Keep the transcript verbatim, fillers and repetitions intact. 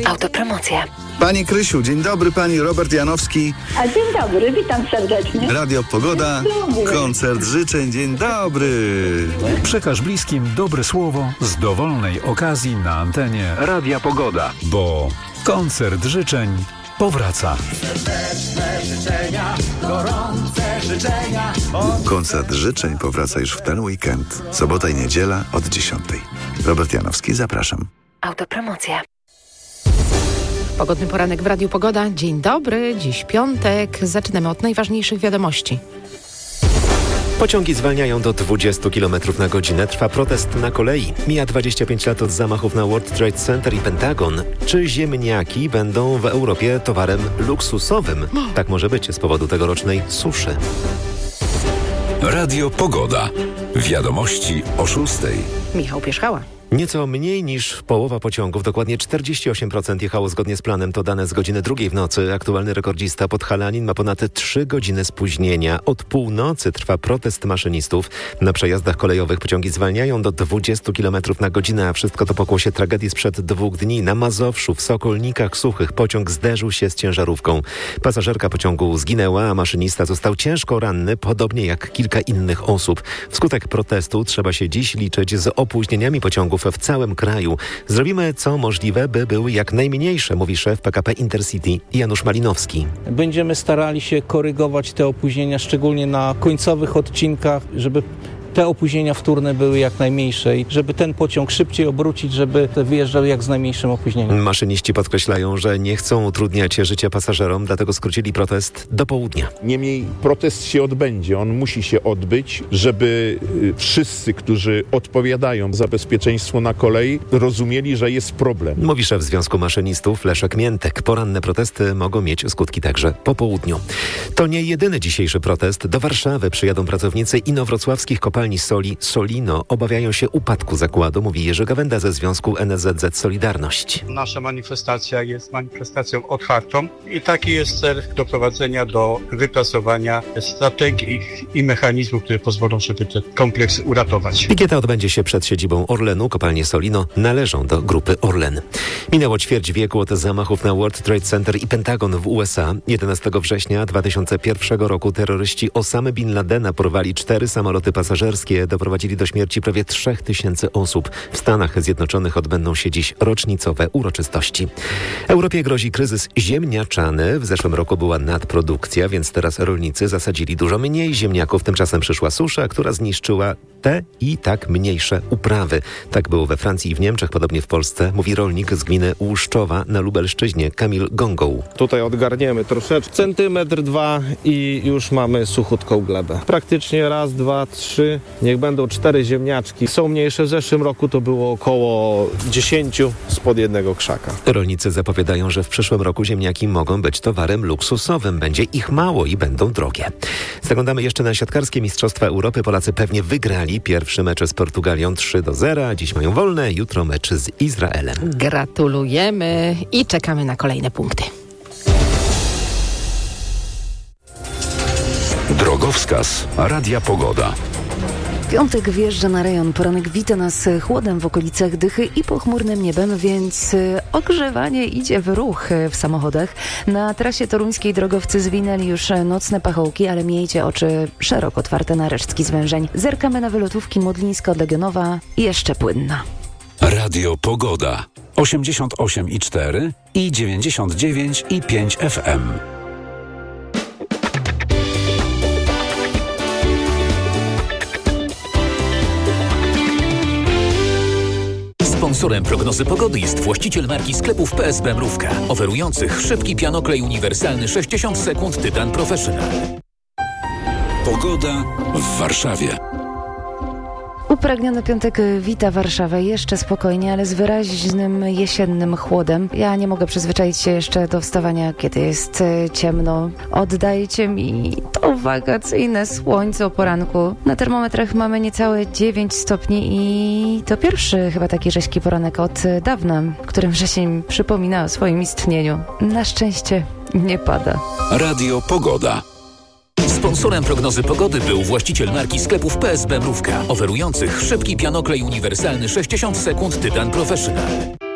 Autopromocja. Pani Krysiu, dzień dobry, pani Robert Janowski. A dzień dobry, witam serdecznie. Radio Pogoda, koncert życzeń, dzień dobry. Przekaż bliskim dobre słowo z dowolnej okazji na antenie Radia Pogoda, bo koncert życzeń powraca. Serdeczne życzenia, gorące życzenia. Koncert życzeń powraca już w ten weekend. Sobota i niedziela od dziesiątej. Robert Janowski, zapraszam. Autopromocja. Pogodny poranek w Radiu Pogoda. Dzień dobry, dziś piątek. Zaczynamy od najważniejszych wiadomości. Pociągi zwalniają do dwudziestu kilometrów na godzinę. Trwa protest na kolei. Mija dwadzieścia pięć lat od zamachów na World Trade Center i Pentagon. Czy ziemniaki będą w Europie towarem luksusowym? Tak może być z powodu tegorocznej suszy. Radio Pogoda. Wiadomości o szóstej. Michał Pierzchała. Nieco mniej niż połowa pociągów, dokładnie czterdzieści osiem procent jechało zgodnie z planem. To dane z godziny drugiej w nocy. Aktualny rekordzista Podhalanin ma ponad trzy godziny spóźnienia. Od północy trwa protest maszynistów. Na przejazdach kolejowych pociągi zwalniają do dwudziestu kilometrów na godzinę, a wszystko to pokłosie tragedii sprzed dwóch dni. Na Mazowszu, w Sokolnikach Suchych pociąg zderzył się z ciężarówką. Pasażerka pociągu zginęła, a maszynista został ciężko ranny, podobnie jak kilka innych osób. Wskutek protestu trzeba się dziś liczyć z opóźnieniami pociągów w całym kraju. Zrobimy co możliwe, by były jak najmniejsze, mówi szef P K P Intercity Janusz Malinowski. Będziemy starali się korygować te opóźnienia, szczególnie na końcowych odcinkach, żeby te opóźnienia wtórne były jak najmniejsze i żeby ten pociąg szybciej obrócić, żeby wyjeżdżał jak z najmniejszym opóźnieniem. Maszyniści podkreślają, że nie chcą utrudniać życia pasażerom, dlatego skrócili protest do południa. Niemniej protest się odbędzie, on musi się odbyć, żeby wszyscy, którzy odpowiadają za bezpieczeństwo na kolei, rozumieli, że jest problem. Mówi szef Związku Maszynistów Leszek Miętek. Poranne protesty mogą mieć skutki także po południu. To nie jedyny dzisiejszy protest. Do Warszawy przyjadą pracownicy inowrocławskich kopalni soli Solino. Obawiają się upadku zakładu, mówi Jerzy Gawenda ze Związku N S Z Z Solidarność. Nasza manifestacja jest manifestacją otwartą i taki jest cel doprowadzenia do wypracowania strategii i mechanizmów, które pozwolą, żeby ten kompleks uratować. Pikieta odbędzie się przed siedzibą Orlenu. Kopalnie Solino należą do grupy Orlen. Minęło ćwierć wieku od zamachów na World Trade Center i Pentagon w U S A. jedenastego września dwa tysiące pierwszego roku terroryści Osamy Bin Ladena porwali cztery samoloty pasażerskie. Doprowadzili do śmierci prawie trzech tysięcy osób. W Stanach Zjednoczonych odbędą się dziś rocznicowe uroczystości. Europie grozi kryzys ziemniaczany. W zeszłym roku była nadprodukcja, więc teraz rolnicy zasadzili dużo mniej ziemniaków. Tymczasem przyszła susza, która zniszczyła te i tak mniejsze uprawy. Tak było we Francji i w Niemczech, podobnie w Polsce, mówi rolnik z gminy Łuszczowa na Lubelszczyźnie, Kamil Gongą. Tutaj odgarniemy troszeczkę, centymetr, dwa i już mamy suchutką glebę. Praktycznie raz, dwa, trzy, niech będą cztery ziemniaczki. Są mniejsze, w zeszłym roku to było około dziesięciu spod jednego krzaka. Rolnicy zapowiadają, że w przyszłym roku ziemniaki mogą być towarem luksusowym. Będzie ich mało i będą drogie. Zaglądamy jeszcze na siatkarskie Mistrzostwa Europy. Polacy pewnie wygrali pierwszy mecz z Portugalią trzy do zera. Dziś mają wolne, jutro mecz z Izraelem. Gratulujemy i czekamy na kolejne punkty. Drogowskaz Radia Pogoda. Piątek wjeżdża na rejon. Poranek wita nas chłodem w okolicach Dychy i pochmurnym niebem, więc ogrzewanie idzie w ruch w samochodach. Na trasie toruńskiej drogowcy zwinęli już nocne pachołki, ale miejcie oczy szeroko otwarte na resztki zwężeń. Zerkamy na wylotówki Modlińska od Legionowa i jeszcze płynna. Radio Pogoda. osiemdziesiąt osiem i cztery i dziewięćdziesiąt dziewięć i pięć F M. Sponsorem prognozy pogody jest właściciel marki sklepów P S B Mrówka, oferujących szybki pianoklej uniwersalny sześćdziesiąt sekund Tytan Professional. Pogoda w Warszawie. Upragniony piątek wita Warszawę jeszcze spokojnie, ale z wyraźnym jesiennym chłodem. Ja nie mogę przyzwyczaić się jeszcze do wstawania, kiedy jest ciemno. Oddajcie mi to wakacyjne słońce o poranku. Na termometrach mamy niecałe dziewięć stopni i to pierwszy chyba taki rześki poranek od dawna, którym wrzesień przypomina o swoim istnieniu. Na szczęście nie pada. Radio Pogoda. Sponsorem prognozy pogody był właściciel marki sklepów P S B Mrówka, oferujących szybki pianoklej uniwersalny sześćdziesiąt sekund Tytan Professional.